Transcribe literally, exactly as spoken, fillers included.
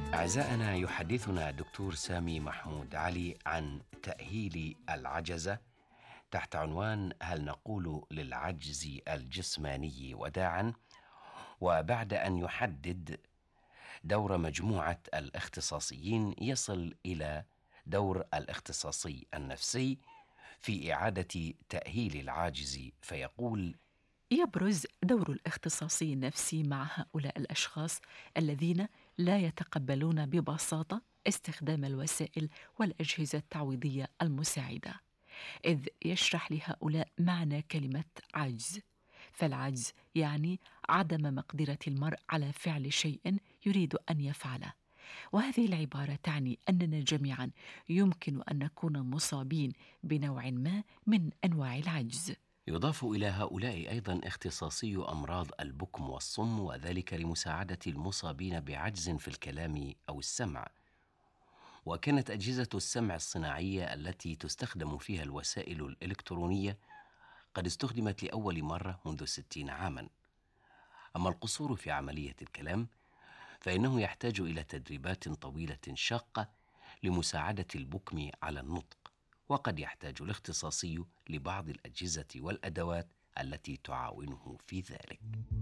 أعزائنا، يحدثنا دكتور سامي محمود علي عن تأهيل العجزة تحت عنوان هل نقول للعجز الجسماني وداعا؟ وبعد أن يحدد دور مجموعة الاختصاصيين يصل إلى دور الاختصاصي النفسي في إعادة تأهيل العاجز، فيقول: يبرز دور الاختصاصي النفسي مع هؤلاء الأشخاص الذين لا يتقبلون ببساطة استخدام الوسائل والأجهزة التعويضية المساعدة، إذ يشرح لهؤلاء معنى كلمة عجز. فالعجز يعني عدم مقدرة المرء على فعل شيء يريد أن يفعله، وهذه العبارة تعني أننا جميعا يمكن أن نكون مصابين بنوع ما من أنواع العجز. يضاف إلى هؤلاء أيضا اختصاصي أمراض البكم والصم، وذلك لمساعدة المصابين بعجز في الكلام أو السمع. وكانت أجهزة السمع الصناعية التي تستخدم فيها الوسائل الإلكترونية قد استخدمت لأول مرة منذ ستين عاما. أما القصور في عملية الكلام فإنه يحتاج إلى تدريبات طويلة شاقة لمساعدة البكم على النطق، وقد يحتاج الاختصاصي لبعض الأجهزة والأدوات التي تعاونه في ذلك.